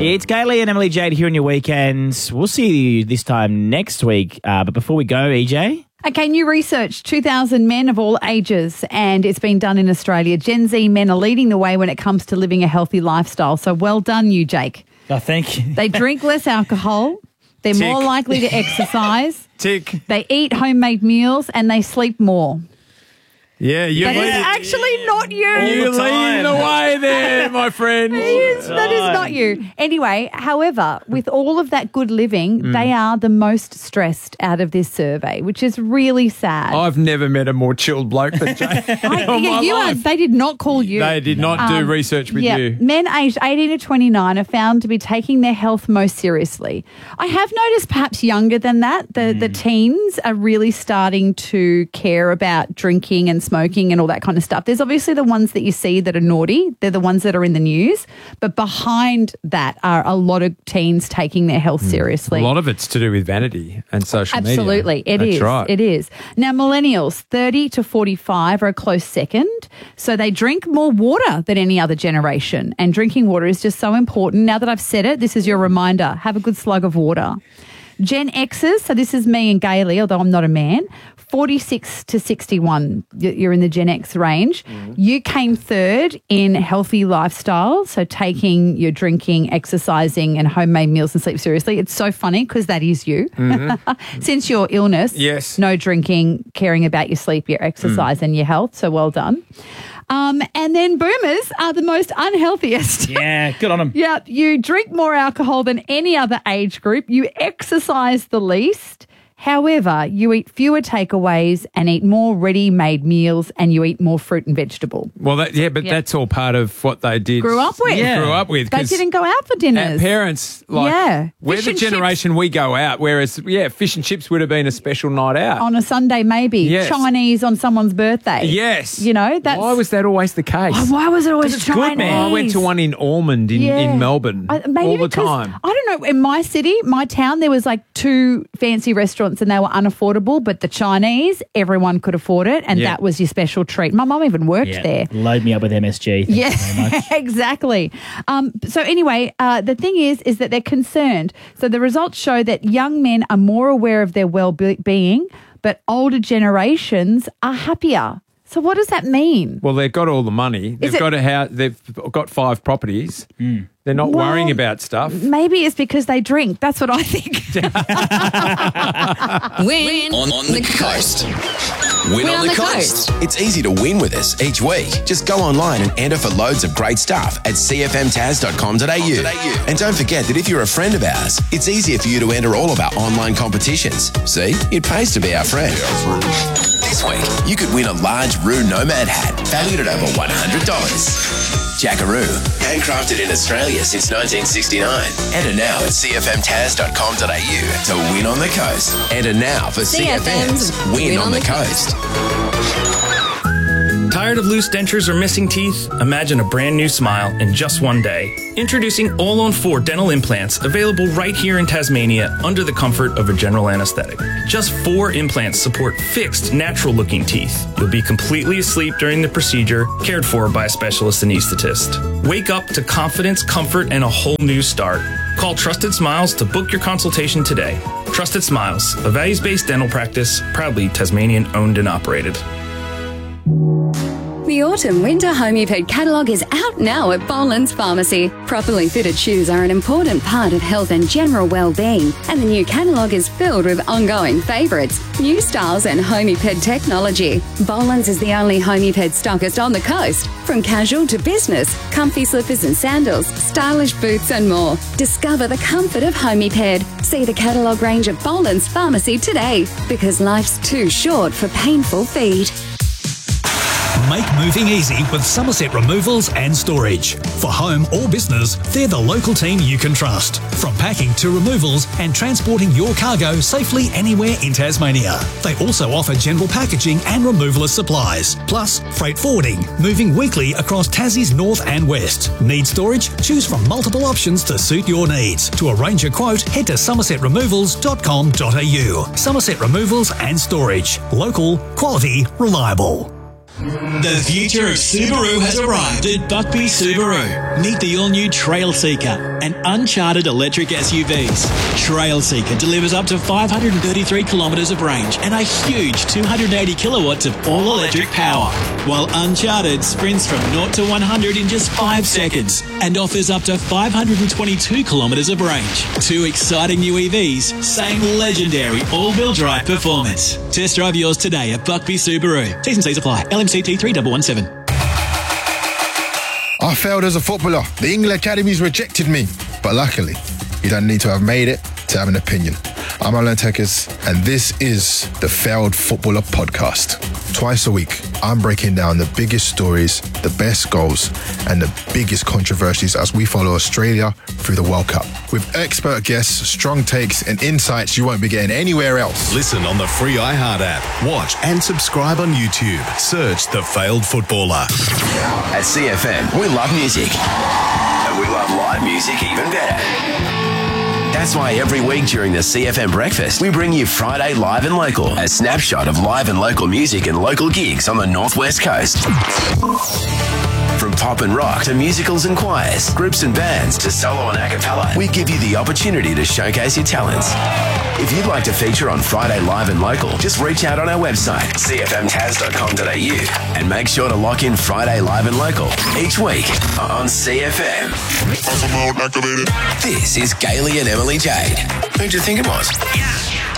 It's Kaylee and Emily Jade here on your weekends. We'll see you this time next week. But before we go, EJ. Okay, new research, 2,000 men of all ages, and it's been done in Australia. Gen Z men are leading the way when it comes to living a healthy lifestyle. So well done, you, Jake. Oh, thank you. They drink less alcohol. They're Tick. more likely to exercise. Tick. They eat homemade meals and they sleep more. Yeah, you're That is actually not you. You're leading the way there, my friend. That is not you. Anyway, however, with all of that good living, they are the most stressed out of this survey, which is really sad. I've never met a more chilled bloke than Jay. They did not call you. They did not do research with you. Men aged 18 to 29 are found to be taking their health most seriously. I have noticed perhaps younger than that, the teens are really starting to care about drinking and smoking and all that kind of stuff. There's obviously the ones that you see that are naughty. They're the ones that are in the news. But behind that are a lot of teens taking their health seriously. A lot of it's to do with vanity and social media. Absolutely. That's right. It is. Now, millennials, 30 to 45 are a close second. So they drink more water than any other generation. And drinking water is just so important. Now that I've said it, this is your reminder. Have a good slug of water. Gen Xers, so this is me and Gailey, although I'm not a man, 46 to 61, you're in the Gen X range. You came third in healthy lifestyle, so taking your drinking, exercising and homemade meals and sleep seriously. It's so funny because that is you. Since your illness, yes, no drinking, caring about your sleep, your exercise and your health, so well done. And then boomers are the most unhealthiest. Yeah, good on them. Yeah, you drink more alcohol than any other age group. You exercise the least. However, you eat fewer takeaways and eat more ready-made meals and you eat more fruit and vegetable. Well, that's all part of what they did. Grew up with. Yeah. Grew up with. They didn't go out for dinners. Our parents, we're the generation we go out, whereas, fish and chips would have been a special night out. On a Sunday, maybe. Yes. Chinese on someone's birthday. Yes. You know, that's... Why was that always the case? Oh, why was it always it's Chinese? Good, man. I went to one in Ormond in Melbourne all the time. I don't know, in my city, my town, there was like 2 fancy restaurants and they were unaffordable, but the Chinese, everyone could afford it, and that was your special treat. My mum even worked there. Load me up with MSG. Thank you very much. Exactly. So anyway, the thing is that they're concerned. So the results show that young men are more aware of their well-being, but older generations are happier. So what does that mean? Well, they've got all the money. They've got a house. They've got 5 properties. They're not worrying about stuff. Maybe it's because they drink. That's what I think. Win on the coast. Win on the coast. It's easy to win with us each week. Just go online and enter for loads of great stuff at cfmtaz.com.au. And don't forget that if you're a friend of ours, it's easier for you to enter all of our online competitions. See, it pays to be our friend. This week, you could win a large Roo Nomad hat valued at over $100. Jackaroo, handcrafted in Australia since 1969. Enter now at cfmtaz.com.au to win on the coast. Enter now for CFM's Win on the Coast. Tired of loose dentures or missing teeth? Imagine a brand new smile in just one day. Introducing All-on-4 dental implants, available right here in Tasmania under the comfort of a general anesthetic. Just 4 implants support fixed, natural-looking teeth. You'll be completely asleep during the procedure, cared for by a specialist anaesthetist. Wake up to confidence, comfort, and a whole new start. Call Trusted Smiles to book your consultation today. Trusted Smiles, a values-based dental practice, proudly Tasmanian-owned and operated. The Autumn-Winter Homeped catalogue is out now at Boland's Pharmacy. Properly fitted shoes are an important part of health and general well-being, and the new catalogue is filled with ongoing favourites, new styles and Homeped technology. Boland's is the only Homeped stockist on the coast. From casual to business, comfy slippers and sandals, stylish boots and more. Discover the comfort of Homeped. See the catalogue range at Boland's Pharmacy today, because life's too short for painful feet. Make moving easy with Somerset Removals and Storage. For home or business, they're the local team you can trust. From packing to removals and transporting your cargo safely anywhere in Tasmania. They also offer general packaging and removalist supplies, plus freight forwarding, moving weekly across Tassie's north and west. Need storage? Choose from multiple options to suit your needs. To arrange a quote, head to somersetremovals.com.au. Somerset Removals and Storage. Local, quality, reliable. The future of Subaru has arrived at Buckby Subaru. Meet the all-new Trailseeker and uncharted electric SUVs. Trailseeker delivers up to 533 kilometres of range and a huge 280 kilowatts of all-electric power, while Uncharted sprints from 0 to 100 in just 5 seconds and offers up to 522 kilometres of range. 2 exciting new EVs, same legendary all-wheel drive performance. Test drive yours today at Buckby Subaru. T's and C's apply. LMCT 3117. I failed as a footballer. The England academies rejected me. But luckily, you don't need to have made it to have an opinion. I'm Alan Tekers, and this is the Failed Footballer Podcast. Twice a week, I'm breaking down the biggest stories, the best goals, and the biggest controversies as we follow Australia through the World Cup. With expert guests, strong takes, and insights you won't be getting anywhere else. Listen on the free iHeart app. Watch and subscribe on YouTube. Search The Failed Footballer. At CFM, we love music. And we love live music even better. That's why every week during the CFM Breakfast, we bring you Friday Live and Local, a snapshot of live and local music and local gigs on the Northwest Coast. From pop and rock to musicals and choirs, groups and bands to solo and a cappella, we give you the opportunity to showcase your talents. If you'd like to feature on Friday Live and Local, just reach out on our website, cfmtaz.com.au, and make sure to lock in Friday Live and Local each week on CFM. This is Gailey and Emily Jade. Who'd you think it was? Yeah.